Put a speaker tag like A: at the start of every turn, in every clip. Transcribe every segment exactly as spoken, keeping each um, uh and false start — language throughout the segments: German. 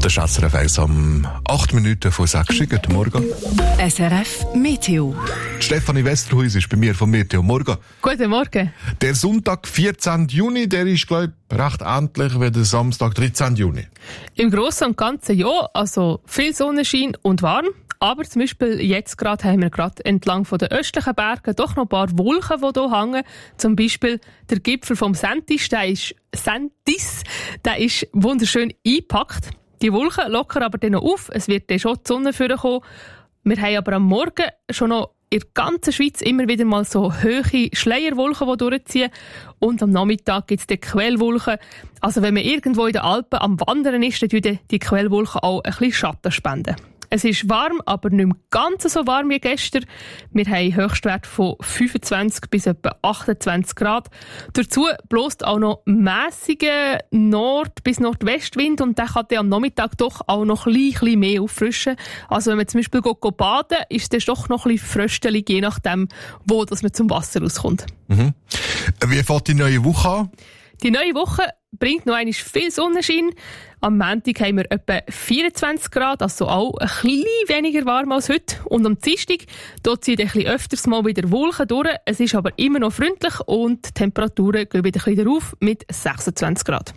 A: Das ist S R F eins am acht Minuten vor sechs. Guten Morgen.
B: S R F Meteo.
A: Stefanie Westerhuis ist bei mir vom Meteo. Morgen.
C: Guten Morgen.
A: Der Sonntag, vierzehnten Juni, der ist, glaube ich, recht ähnlich wie der Samstag, dreizehnten Juni.
C: Im Grossen und Ganzen ja, also viel Sonnenschein und warm. Aber zum Beispiel jetzt gerade haben wir gerade entlang von den östlichen Bergen doch noch ein paar Wolken, die hier hängen. Zum Beispiel der Gipfel vom Sentis, der ist, Sentis, der ist wunderschön eingepackt. Die Wolken lockern aber dann noch auf, es wird dann schon die Sonne vorkommen. Wir haben aber am Morgen schon noch in der ganzen Schweiz immer wieder mal so hohe Schleierwolken, die durchziehen. Und am Nachmittag gibt es die Quellwolken. Also wenn man irgendwo in den Alpen am Wandern ist, dann spenden die Quellwolken auch ein bisschen Schatten spenden. Es ist warm, aber nicht mehr ganz so warm wie gestern. Wir haben Höchstwerte von fünfundzwanzig bis etwa achtundzwanzig Grad. Dazu bläst auch noch mässiger Nord- bis Nordwestwind und der kann dann am Nachmittag doch auch noch ein bisschen mehr auffrischen. Also wenn man zum Beispiel geht baden, ist es doch noch ein bisschen fröstelig, je nachdem, wo dass man zum Wasser rauskommt.
A: Mhm. Wie fängt die neue Woche an?
C: Die neue Woche bringt noch einmal viel Sonnenschein. Am Montag haben wir etwa vierundzwanzig Grad, also auch ein bisschen weniger warm als heute. Und am Dienstag dort zieht ein bisschen öfters mal wieder Wolken durch. Es ist aber immer noch freundlich und die Temperaturen gehen wieder ein bisschen rauf mit sechsundzwanzig Grad.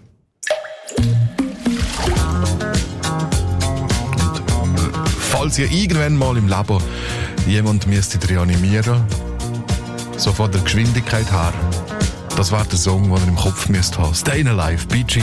A: Falls ihr irgendwann mal im Leben jemand müsstet reanimieren, so von der Geschwindigkeit her, das wäre der Song, den ihr im Kopf müsst haben. Stayin' Alive, Bee Gees.